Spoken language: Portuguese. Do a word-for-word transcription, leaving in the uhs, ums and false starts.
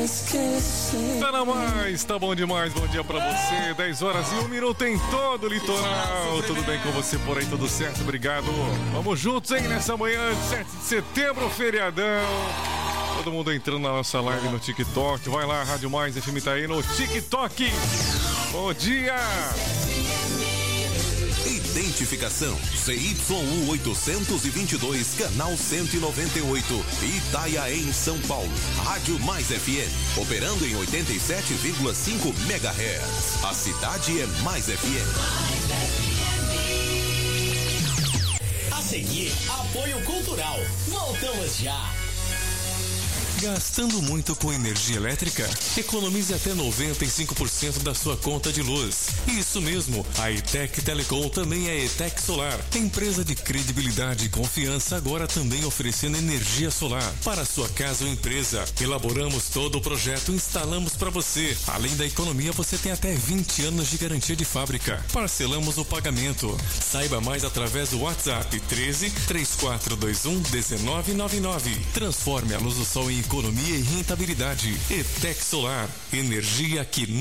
Tá na mais, tá bom demais, bom dia pra você. dez horas e um minuto em todo o litoral. Tudo bem com você por aí, tudo certo? Obrigado. Vamos juntos, hein, nessa manhã de sete de setembro, feriadão. Todo mundo entrando na nossa live no TikTok. Vai lá, Rádio Mais F M tá aí no TikTok. Bom dia. Identificação C Y U oitocentos e vinte e dois, canal cento e noventa e oito, Itaiaém, São Paulo. Rádio Mais F M, operando em oitenta e sete vírgula cinco megahertz. A cidade é Mais F M. A seguir, apoio cultural. Voltamos já. Gastando muito com energia elétrica? Economize até noventa e cinco por cento da sua conta de luz. Isso mesmo, a ETEC Telecom também é ETEC Solar. Empresa de credibilidade e confiança, agora também oferecendo energia solar para sua casa ou empresa. Elaboramos todo o projeto, instalamos para você. Além da economia, você tem até vinte anos de garantia de fábrica. Parcelamos o pagamento. Saiba mais através do WhatsApp treze, três quatro dois um, um nove nove nove. Transforme a luz do sol em economia e rentabilidade. ETEC Solar, energia que